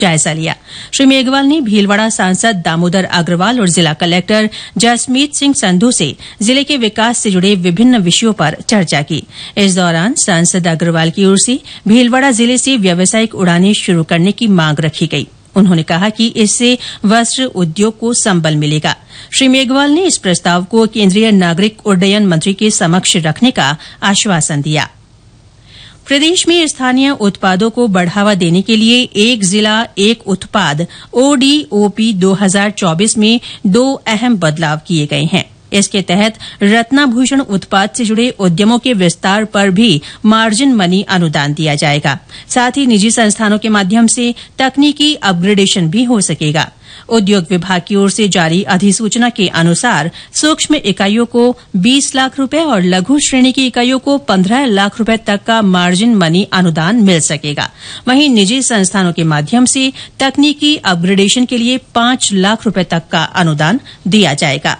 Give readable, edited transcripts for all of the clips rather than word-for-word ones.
जायजा लिया। श्री मेघवाल ने भीलवाड़ा सांसद दामोदर अग्रवाल और जिला कलेक्टर जसमीत सिंह संधू से जिले के विकास से जुड़े विभिन्न विषयों पर चर्चा की। इस दौरान सांसद अग्रवाल की ओर से भीलवाड़ा जिले से व्यावसायिक उड़ानें शुरू करने की मांग रखी गई। उन्होंने कहा कि इससे वस्त्र उद्योग को संबल मिलेगा। श्री मेघवाल ने इस प्रस्ताव को केंद्रीय नागरिक उड्डयन मंत्री के समक्ष रखने का आश्वासन दिया। प्रदेश में स्थानीय उत्पादों को बढ़ावा देने के लिए एक जिला एक उत्पाद ODOP 2024 में 2 अहम बदलाव किए गए हैं। इसके तहत रत्नाभूषण उत्पाद से जुड़े उद्यमों के विस्तार पर भी मार्जिन मनी अनुदान दिया जाएगा। साथ ही निजी संस्थानों के माध्यम से तकनीकी अपग्रेडेशन भी हो सकेगा। उद्योग विभाग की ओर से जारी अधिसूचना के अनुसार सूक्ष्म इकाइयों को 20 लाख रुपए और लघु श्रेणी की इकाइयों को 15 लाख रुपए तक का मार्जिन मनी अनुदान मिल सकेगा। वहीं निजी संस्थानों के माध्यम से तकनीकी अपग्रेडेशन के लिए 5 लाख रुपए तक का अनुदान दिया जाएगा।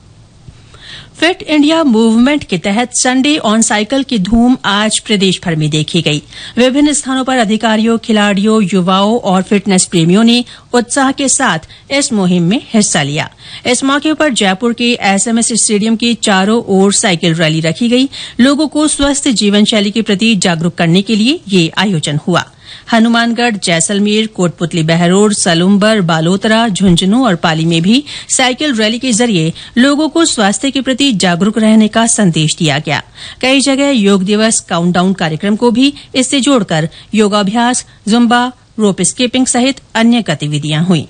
फिट इंडिया मूवमेंट के तहत संडे ऑन साइकिल की धूम आज प्रदेश भर में देखी गई। विभिन्न स्थानों पर अधिकारियों, खिलाड़ियों, युवाओं और फिटनेस प्रेमियों ने उत्साह के साथ इस मुहिम में हिस्सा लिया। इस मौके पर जयपुर के SMS स्टेडियम के चारों ओर साइकिल रैली रखी गई। लोगों को स्वस्थ जीवन शैली के प्रति जागरूक करने के लिए ये आयोजन हुआ। हनुमानगढ़, जैसलमेर, कोटपुतली, बहरोड, सलुम्बर, बालोतरा, झुंझुनू और पाली में भी साइकिल रैली के जरिए लोगों को स्वास्थ्य के प्रति जागरूक रहने का संदेश दिया गया। कई जगह योग दिवस काउंटडाउन कार्यक्रम को भी इससे जोड़कर योगाभ्यास, जुम्बा, रोप स्कीपिंग सहित अन्य गतिविधियां हुई।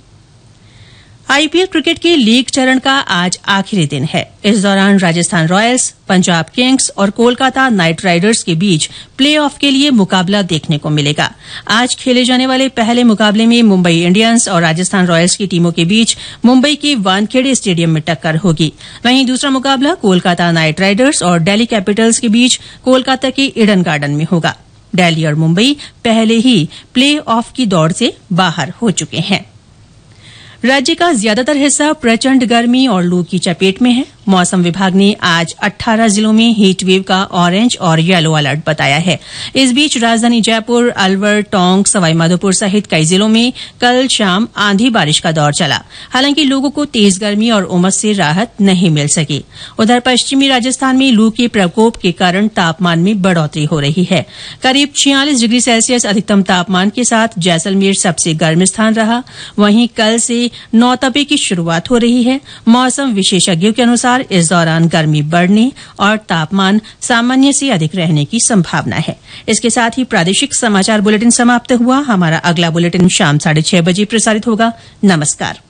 IPL क्रिकेट के लीग चरण का आज आखिरी दिन है। इस दौरान राजस्थान रॉयल्स, पंजाब किंग्स और कोलकाता नाइट राइडर्स के बीच प्लेऑफ के लिए मुकाबला देखने को मिलेगा। आज खेले जाने वाले पहले मुकाबले में मुंबई इंडियंस और राजस्थान रॉयल्स की टीमों के बीच मुंबई के वानखेड़े स्टेडियम में टक्कर होगी। वहीं दूसरा मुकाबला कोलकाता नाइट राइडर्स और दिल्ली कैपिटल्स के बीच कोलकाता के ईडन गार्डन में होगा। दिल्ली और मुंबई पहले ही प्लेऑफ की दौड़ से बाहर हो चुके हैं। राज्य का ज्यादातर हिस्सा प्रचंड गर्मी और लू की चपेट में है। मौसम विभाग ने आज 18 जिलों में हीट वेव का ऑरेंज और येलो अलर्ट बताया है। इस बीच राजधानी जयपुर, अलवर, टोंक, सवाईमाधोपुर सहित कई जिलों में कल शाम आंधी बारिश का दौर चला। हालांकि लोगों को तेज गर्मी और उमस से राहत नहीं मिल सकी। उधर पश्चिमी राजस्थान में लू के प्रकोप के कारण तापमान में बढ़ोतरी हो रही है। करीब 46 डिग्री सेल्सियस अधिकतम तापमान के साथ जैसलमेर सबसे गर्म स्थान रहा। वहीं कल से नौतपे की शुरुआत हो रही है। मौसम विशेषज्ञों के अनुसार इस दौरान गर्मी बढ़ने और तापमान सामान्य से अधिक रहने की संभावना है। इसके साथ ही प्रादेशिक समाचार बुलेटिन समाप्त हुआ। हमारा अगला बुलेटिन शाम 6:30 बजे प्रसारित होगा। नमस्कार।